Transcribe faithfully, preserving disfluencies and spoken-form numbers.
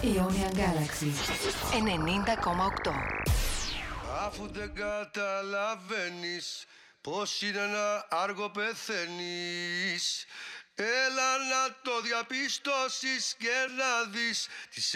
Αιώνια Galaxy ενενήντα κόμμα οκτώ. Αφού δεν καταλαβαίνεις πως είναι να άργο πεθαίνεις, έλα να το διαπιστώσεις και να δεις τις